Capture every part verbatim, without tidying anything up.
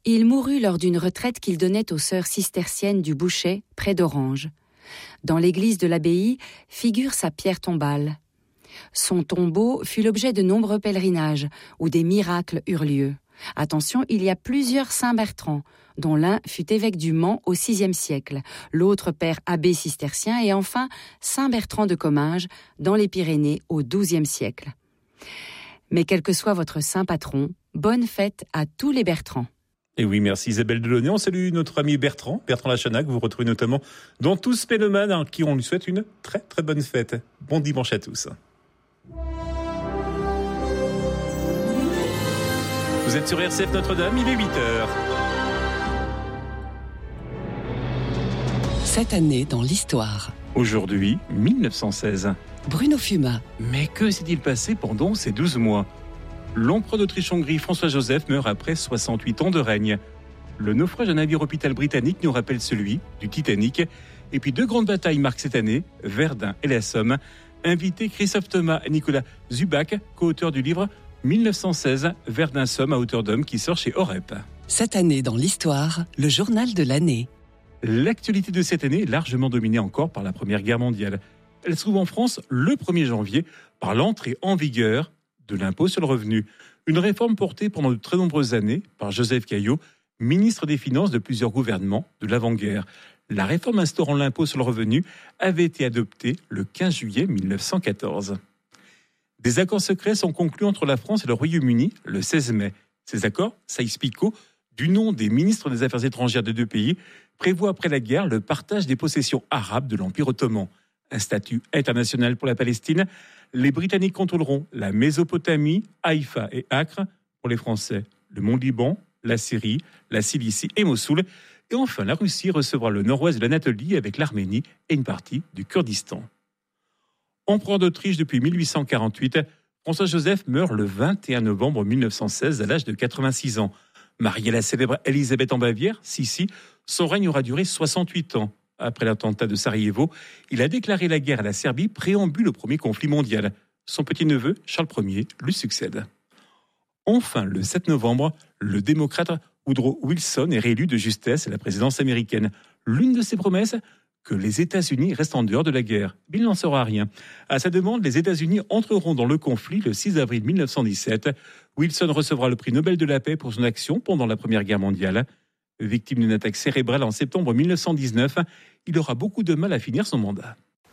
Il mourut lors d'une retraite qu'il donnait aux sœurs cisterciennes du Bouchet, près d'Orange. Dans l'église de l'abbaye figure sa pierre tombale. Son tombeau fut l'objet de nombreux pèlerinages où des miracles eurent lieu. Attention, il y a plusieurs Saint Bertrand, dont l'un fut évêque du Mans au sixième siècle, l'autre père abbé cistercien et enfin Saint Bertrand de Comminges dans les Pyrénées au douzième siècle. Mais quel que soit votre saint patron, bonne fête à tous les Bertrands. Et oui, merci Isabelle Delaunay. On salue notre ami Bertrand, Bertrand Lachenac. Vous retrouvez notamment dans Tous Mélomanes, hein, qui on lui souhaite une très très bonne fête. Bon dimanche à tous. Vous êtes sur R C F Notre-Dame, il est huit heures. Cette année dans l'histoire. Aujourd'hui, mille neuf cent seize. Bruno Fumat. Mais que s'est-il passé pendant ces douze mois ? L'empereur d'Autriche-Hongrie, François-Joseph, meurt après soixante-huit ans de règne. Le naufrage d'un navire-hôpital britannique nous rappelle celui du Titanic. Et puis deux grandes batailles marquent cette année, Verdun et la Somme. Invité Christophe Thomas et Nicolas Zubac, co-auteurs du livre mille neuf cent seize, Verdun-Somme à hauteur d'homme, qui sort chez Orep. Cette année dans l'histoire, le journal de l'année. L'actualité de cette année est largement dominée encore par la Première Guerre mondiale. Elle se trouve en France le premier janvier par l'entrée en vigueur de l'impôt sur le revenu. Une réforme portée pendant de très nombreuses années par Joseph Caillaux, ministre des Finances de plusieurs gouvernements de l'avant-guerre. La réforme instaurant l'impôt sur le revenu avait été adoptée le quinze juillet mille neuf cent quatorze. Des accords secrets sont conclus entre la France et le Royaume-Uni le seize mai. Ces accords, Sykes-Picot, du nom des ministres des Affaires étrangères des deux pays, prévoient après la guerre le partage des possessions arabes de l'Empire ottoman. Un statut international pour la Palestine. Les Britanniques contrôleront la Mésopotamie, Haïfa et Acre. Pour les Français, le Mont-Liban, la Syrie, la Cilicie et Mossoul. Et enfin, la Russie recevra le nord-ouest de l'Anatolie avec l'Arménie et une partie du Kurdistan. Empereur d'Autriche depuis mille huit cent quarante-huit, François-Joseph meurt le vingt et un novembre mille neuf cent seize à l'âge de quatre-vingt-six ans. Marié à la célèbre Élisabeth en Bavière, Sissi, son règne aura duré soixante-huit ans. Après l'attentat de Sarajevo, il a déclaré la guerre à la Serbie, préambule au premier conflit mondial. Son petit-neveu, Charles Ier, lui succède. Enfin, le sept novembre, le démocrate Woodrow Wilson est réélu de justesse à la présidence américaine. L'une de ses promesses, que les États-Unis restent en dehors de la guerre. Mais il n'en saura rien. À sa demande, les États-Unis entreront dans le conflit le six avril mille neuf cent dix-sept. Wilson recevra le prix Nobel de la paix pour son action pendant la Première Guerre mondiale. Victime d'une attaque cérébrale en septembre mille neuf cent dix-neuf, il aura beaucoup de mal à finir son mandat.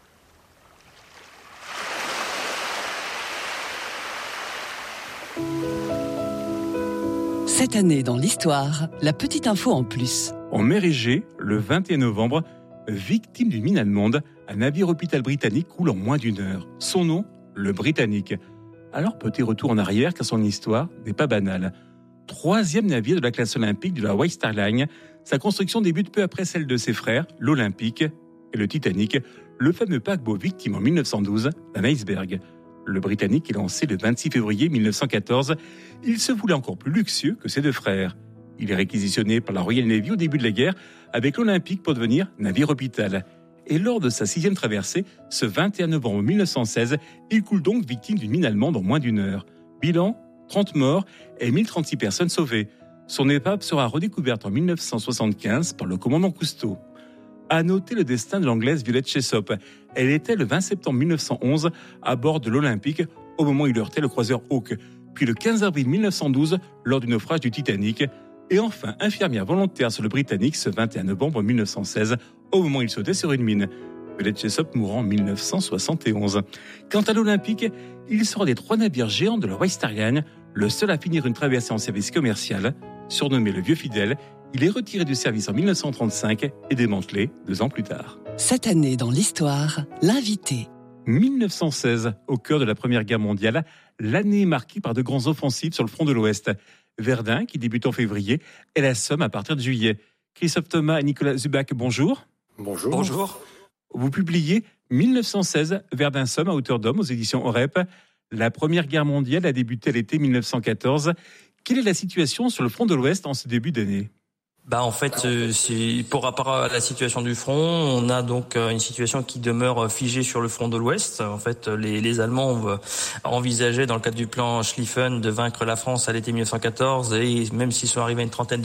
Cette année dans l'histoire, la petite info en plus. En mer Égée, le vingt et un novembre, victime d'une mine allemande, un navire-hôpital britannique coule en moins d'une heure. Son nom, le Britannique. Alors petit retour en arrière car son histoire n'est pas banale. Troisième navire de la classe olympique de la White Star Line, sa construction débute peu après celle de ses frères, l'Olympique et le Titanic, le fameux paquebot victime en mille neuf cent douze d'un iceberg. Le Britannique est lancé le vingt-six février mille neuf cent quatorze. Il se voulait encore plus luxueux que ses deux frères. Il est réquisitionné par la Royal Navy au début de la guerre avec l'Olympique pour devenir navire-hôpital. Et lors de sa sixième traversée, ce vingt et un novembre mille neuf cent seize, il coule donc victime d'une mine allemande en moins d'une heure. Bilan, trente morts et mille trente-six personnes sauvées. Son épave sera redécouverte en mille neuf cent soixante-quinze par le commandant Cousteau. À noter le destin de l'anglaise Violette Chessop. Elle était le vingt septembre mille neuf cent onze à bord de l'Olympique au moment où il heurtait le croiseur Hawke. Puis le quinze avril mille neuf cent douze lors du naufrage du Titanic. Et enfin, infirmière volontaire sur le Britannique ce vingt et un novembre mille neuf cent seize au moment où il sautait sur une mine. Violette Chessop mourra en mille neuf cent soixante et onze. Quant à l'Olympique, il sera des trois navires géants de la White Star Line, le seul à finir une traversée en service commercial. Surnommé le Vieux Fidèle, il est retiré du service en mille neuf cent trente-cinq et démantelé deux ans plus tard. Cette année dans l'histoire, l'invité. mille neuf cent seize, au cœur de la Première Guerre mondiale, l'année est marquée par de grandes offensives sur le front de l'Ouest. Verdun, qui débute en février, et la Somme à partir de juillet. Christophe Thomas et Nicolas Zubac, bonjour. Bonjour. Bonjour. Vous publiez mille neuf cent seize, Verdun-Somme à hauteur d'homme aux éditions Orep. La Première Guerre mondiale a débuté à l'été mille neuf cent quatorze. Quelle est la situation sur le front de l'Ouest en ce début d'année ? Bah en fait, euh, c'est pour rapport à la situation du front, on a donc euh, une situation qui demeure figée sur le front de l'Ouest. En fait, les, les Allemands euh, envisageaient dans le cadre du plan Schlieffen de vaincre la France à l'été mille neuf cent quatorze et même s'ils sont arrivés à une trentaine de